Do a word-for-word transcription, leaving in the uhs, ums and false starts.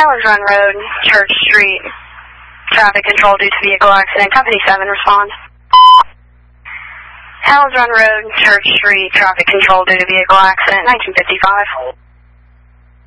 Hallows Run Road, Church Street. Traffic control due to vehicle accident. Company seven, respond. Hallows Run Road, Church Street. Traffic control due to vehicle accident. nineteen fifty-five.